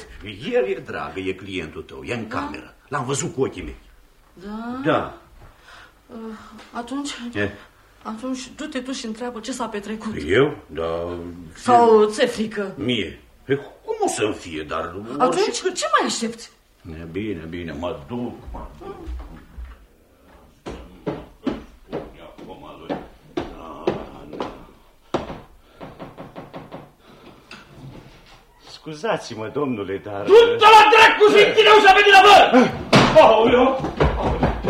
văzut? El e dragă, e clientul tău, e în cameră. L-am văzut cu ochii mei. Da? Da. Atunci du-te tu și întreabă ce s-a petrecut. Eu? Da. Sau ți-e frică? Mie? Cum o să-mi fie, dar... Atunci ce mai aștepți? Bine, mă duc. Scuzați-mă, domnule, dar... Du-te la dracu, Zintineu, să veni la văr! Aoleu!